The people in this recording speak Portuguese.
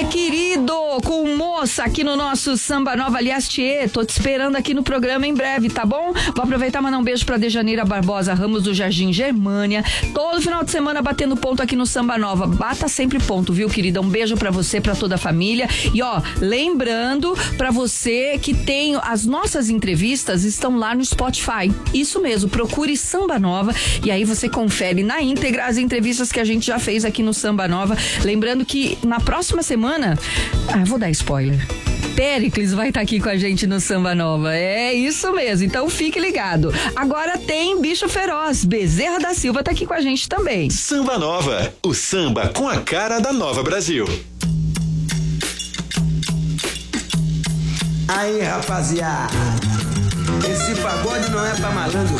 Tchê, querido, com moça aqui no nosso Samba Nova. Aliás, Tchê, tô te esperando aqui no programa em breve, tá bom? Vou aproveitar e mandar um beijo pra Dejaneira Barbosa Ramos do Jardim Germânia. Todo final de semana batendo ponto aqui no Samba Nova. Bata sempre ponto, viu, querida? Um beijo pra você, pra toda a família. E ó, lembrando pra você que tem as nossas entrevistas estão lá no Spotify. Isso mesmo, procure Samba Nova e aí você confere na íntegra as entrevistas que a gente já fez aqui no Samba Nova. Lembrando que na próxima semana, vou dar spoiler. Péricles vai estar aqui com a gente no Samba Nova. É isso mesmo, então fique ligado. Agora tem Bicho Feroz, Bezerra da Silva tá aqui com a gente também. Samba Nova, o samba com a cara da Nova Brasil. Aí, rapaziada, esse pagode não é pra malandro